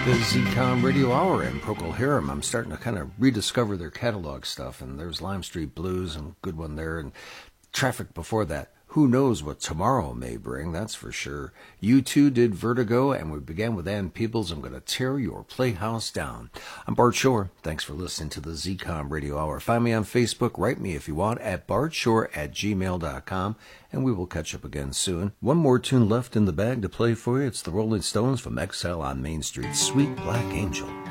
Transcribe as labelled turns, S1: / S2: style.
S1: The ZCOM Radio Hour and Procol Harum. I'm starting to kind of rediscover their catalog stuff, and there's Lime Street Blues, and good one there, and Traffic before that. Who knows what tomorrow may bring, that's for sure. U2 did Vertigo, and we began with Ann Peebles, I'm going to tear your playhouse down. I'm Bart Shore. Thanks for listening to the ZCOM Radio Hour. Find me on Facebook. Write me if you want at bartshore@gmail.com, and we will catch up again soon. One more tune left in the bag to play for you. It's the Rolling Stones from Exile on Main Street, Sweet Black Angel.